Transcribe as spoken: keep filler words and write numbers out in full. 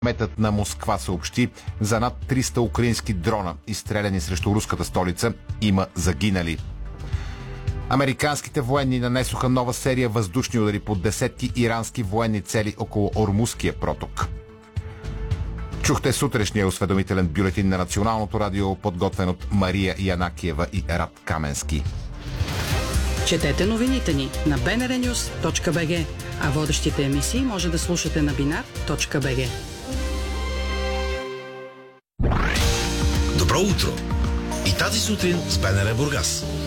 Кметът на Москва съобщи за над триста украински дрона, изстреляни срещу руската столица. Има загинали. Американските военни нанесоха нова серия въздушни удари по десетки ирански военни цели около Ормузския проток. Чухте сутрешния осведомителен бюлетин на Националното радио, подготвен от Мария Янакиева и Рад Каменски. Четете новините ни на би ен ар нюз точка би джи, а водещите емисии може да слушате на бинар точка би джи. Добро утро! И тази сутрин с БНР Бургас.